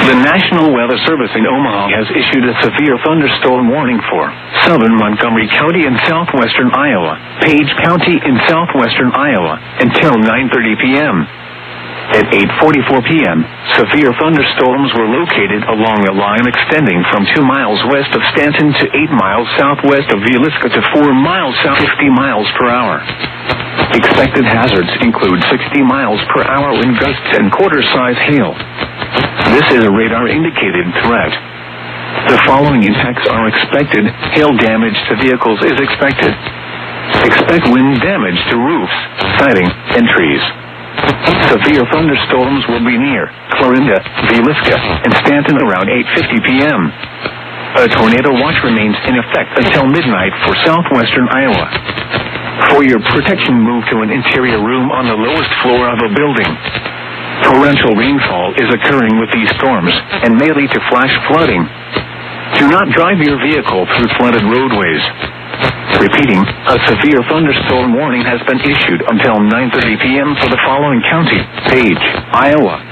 The National Weather Service in Omaha has issued a severe thunderstorm warning for southern Montgomery County in southwestern Iowa, Page County in southwestern Iowa, until 9:30 p.m. At 8:44 p.m., severe thunderstorms were located along a line extending from 2 miles west of Stanton to 8 miles southwest of Villisca to 4 miles south, 50 miles per hour. Expected hazards include 60 miles per hour wind gusts and quarter-size hail. This is a radar-indicated threat. The following impacts are expected. Hail damage to vehicles is expected. Expect wind damage to roofs, siding, and trees. Severe thunderstorms will be near Clarinda, Villisca, and Stanton around 8:50 p.m. A tornado watch remains in effect until midnight for southwestern Iowa. For your protection, move to an interior room on the lowest floor of a building. Torrential rainfall is occurring with these storms and may lead to flash flooding. Do not drive your vehicle through flooded roadways. Repeating, a severe thunderstorm warning has been issued until 9:30 p.m. for the following county: Page, Iowa,